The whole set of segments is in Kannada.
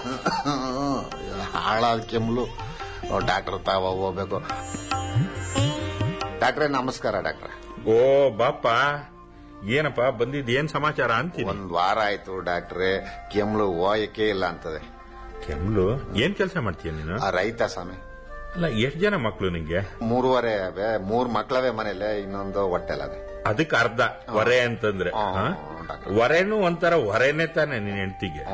ಹಾಳಾದ ಕೆಮ್ಮಲು ಡಾಕ್ಟರ್ ತಾವ ಹೋಗ್ಬೇಕು. ಡಾಕ್ಟ್ರೇ ನಮಸ್ಕಾರ. ಡಾಕ್ಟ್ರ ಓ ಬಾಪ, ಏನಪ್ಪ ಬಂದಿದ್, ಏನ್ ಸಮಾಚಾರ ಅಂತೀನಿ. 1 ವಾರ ಆಯ್ತು ಡಾಕ್ಟ್ರೇ, ಕೆಮ್ಮಲು ಹೋಯಕ್ಕೆ ಇಲ್ಲ ಅಂತದೆ. ಕೆಮ್ಲು? ಏನ್ ಕೆಲಸ ಮಾಡ್ತೀಯ ನೀನು? ರೈತ ಸ್ವಾಮಿ. ಅಲ್ಲ, ಎಷ್ಟ್ ಜನ ಮಕ್ಳು ನಿಂಗೆ? 3 ಅವೆ. 3 ಮಕ್ಳವೆ ಮನೇಲೆ, ಇನ್ನೊಂದು ಹೊಟ್ಟೆಲದೆ. ಅದಕ್ಕೆ ಅರ್ಧ ಹೊರೆ ಅಂತಂದ್ರೆ. ಹೊರೆನು ಒಂಥರ ಹೊರೆನೆ ತಾನೆ ನಿನ್ ಹೆಂಡತಿಗೆ.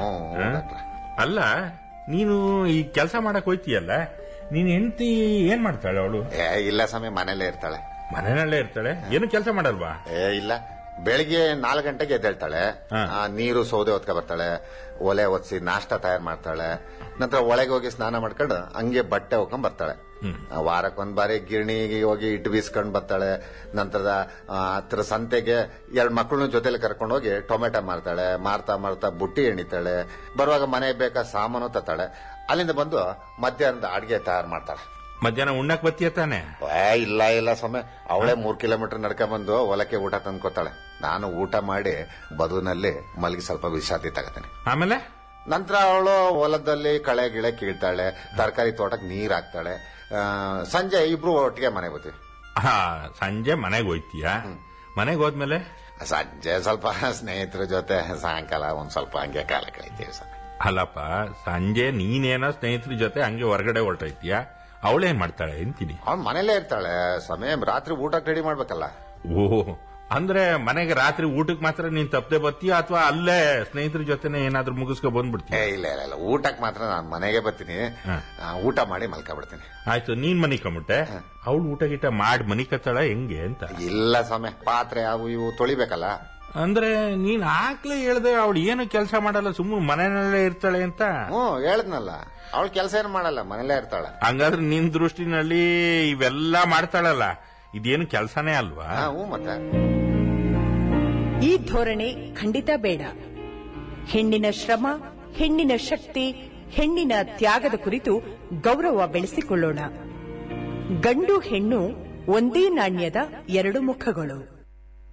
ಅಲ್ಲ, ನೀನು ಈ ಕೆಲಸ ಮಾಡಕ್ ಹೋಯ್ತೀಯಲ್ಲ, ನೀನ್ ಹೆಂಡತಿ ಏನ್ ಮಾಡ್ತಾಳೆ ಅವಳು? ಇಲ್ಲ ಸ್ವಾಮಿ, ಮನೇಲೆ ಇರ್ತಾಳೆ. ಮನೆಯಲ್ಲೇ ಇರ್ತಾಳೆ, ಏನು ಕೆಲಸ ಮಾಡಲ್ವಾ? ಇಲ್ಲ, ಬೆಳಿಗ್ಗೆ 4 ಗಂಟೆಗೆ ಎದ್ದೇಳ್ತಾಳೆ. ನೀರು ಸೌದೆ ಹೊತ್ಕ ಬರ್ತಾಳೆ, ಒಲೆ ಒತ್ಸಿ ನಾಷ್ಟ ತಯಾರು ಮಾಡ್ತಾಳೆ. ನಂತರ ಒಳಗೆ ಹೋಗಿ ಸ್ನಾನ ಮಾಡ್ಕೊಂಡು ಹಂಗೆ ಬಟ್ಟೆ ಹೋಗ್ಕೊಂಡ್ ಬರ್ತಾಳೆ. ವಾರಕ್ಕೊಂದ್ ಬಾರಿ ಗಿರಣಿಗೆ ಹೋಗಿ ಇಟ್ಟು ಬೀಸ್ಕೊಂಡ್ ಬರ್ತಾಳೆ. ನಂತರದ ಹತ್ರ ಸಂತೆಗೆ 2 ಮಕ್ಕಳನ್ನ ಜೊತೆಲಿ ಕರ್ಕೊಂಡು ಹೋಗಿ ಟೊಮೆಟೊ ಮಾರ್ತಾಳೆ. ಮಾರ್ತಾ ಬುಟ್ಟಿ ಎಣಿತಾಳೆ. ಬರುವಾಗ ಮನೆಗೆ ಬೇಕಾದ ಸಾಮಾನು ತತ್ತಾಳೆ. ಅಲ್ಲಿಂದ ಬಂದು ಮಧ್ಯಾಹ್ನದ ಅಡ್ಗೆ ತಯಾರು ಮಾಡ್ತಾಳೆ. ಮಧ್ಯಾಹ್ನ ಉಣ್ಣಕ್ ಬತ್ತೀಯ ತಾನೆ? ಇಲ್ಲ ಸಮಯ, ಅವಳೇ 3 ಕಿಲೋಮೀಟರ್ ನಡ್ಕೊಂಡ್ ಬಂದು ಹೊಲಕ್ಕೆ ಊಟ ತಂದ್ಕೊತಾಳೆ. ನಾನು ಊಟ ಮಾಡಿ ಬದುನಲ್ಲಿ ಮಲಗಿ ಸ್ವಲ್ಪ ವಿಶ್ರಾಂತಿ ತಗತೇನೆ. ಆಮೇಲೆ ನಂತರ ಅವಳು ಹೊಲದಲ್ಲಿ ಕಳೆ ಗಿಳೆ ಕೀಳ್ತಾಳೆ, ತರಕಾರಿ ತೋಟಕ್ಕೆ ನೀರ್ ಹಾಕ್ತಾಳೆ. ಸಂಜೆ ಇಬ್ರು ಒಟ್ಟಿಗೆ ಮನೆಗೆ ಬರ್ತೀವಿ. ಸಂಜೆ ಮನೆಗೆ ಹೋಯ್ತೀಯ? ಮನೆಗೆ ಹೋದ್ಮೇಲೆ ಸಂಜೆ ಸ್ವಲ್ಪ ಸ್ನೇಹಿತರ ಜೊತೆ, ಸಾಯಂಕಾಲ ಒಂದ್ ಸ್ವಲ್ಪ ಹಂಗೆ ಕಾಲ ಕಳೀತೀವಿ ಸರ್. ಅಲ್ಲಪ್ಪ, ಸಂಜೆ ನೀನೇನೋ ಸ್ನೇಹಿತರ ಜೊತೆ ಹಂಗೆ ಹೊರಗಡೆ ಹೊರಟೈತೀಯ, ಅವಳೇನ್ ಮಾಡ್ತಾಳೆ ಅಂತೀನಿ? ಅವ್ನು ಮನೇಲೇ ಇರ್ತಾಳೆ ಸಮಯ. ರಾತ್ರಿ ಊಟಕ್ಕೆ ರೆಡಿ ಮಾಡ್ಬೇಕಲ್ಲ. ಓಹ್, ಅಂದ್ರೆ ಮನೆಗೆ ರಾತ್ರಿ ಊಟಕ್ಕೆ ಮಾತ್ರ ನೀನ್ ತಪ್ಪದೆ ಬರ್ತೀಯ, ಅಥವಾ ಅಲ್ಲೇ ಸ್ನೇಹಿತರ ಜೊತೆನೆ ಏನಾದ್ರೂ ಮುಗಿಸ್ಕೊ ಬಂದ್ಬಿಡ್ತೀಯ? ಇಲ್ಲ, ಊಟಕ್ಕೆ ಮಾತ್ರ ನಾನು ಮನೆಗೆ ಬರ್ತೀನಿ. ಊಟ ಮಾಡಿ ಮಲ್ಕೊಂಡ್ಬಿಡ್ತೀನಿ. ಆಯ್ತು, ನೀನ್ ಮನಿಕೊಂಬಿಟ್ಟೆ, ಅವಳು ಊಟ ಗೀಟ ಮಾಡಿ ಮನಿಕತ್ತಾಳ ಹೆಂಗೆ ಅಂತ? ಇಲ್ಲ ಸಮಯ, ಪಾತ್ರೆ ಅವು ಇವು ತೊಳಿಬೇಕಲ್ಲ. ಅಂದ್ರೆ ನೀನ್ ಆಗ್ಲೇ ಹೇಳ್ದೆ ಅವಳು ಏನು ಕೆಲಸ ಮಾಡಲ್ಲ, ಸುಮ್ಮನೆ ಮನೆಯಲ್ಲೇ ಇರ್ತಾಳೆ ಅಂತ. ಹೇಳದ್ನಲ್ಲ, ಅವಳು ಕೆಲಸ ಏನು ಮಾಡಲ್ಲ, ಮನೇಲೇ ಇರ್ತಾಳೆ. ಹಂಗಾದ್ರೆ ನಿನ್ ದೃಷ್ಟಿನಲ್ಲಿ ಇವೆಲ್ಲಾ ಮಾಡ್ತಾಳಲ್ಲ, ಇದೇನು ಕೆಲಸನೇ ಅಲ್ವಾ? ಮತ್ತೆ ಈ ಧೋರಣೆ ಖಂಡಿತ ಬೇಡ. ಹೆಣ್ಣಿನ ಶ್ರಮ, ಹೆಣ್ಣಿನ ಶಕ್ತಿ, ಹೆಣ್ಣಿನ ತ್ಯಾಗದ ಕುರಿತು ಗೌರವ ಬೆಳೆಸಿಕೊಳ್ಳೋಣ. ಗಂಡು ಹೆಣ್ಣು ಒಂದೇ ನಾಣ್ಯದ 2 ಮುಖಗಳು.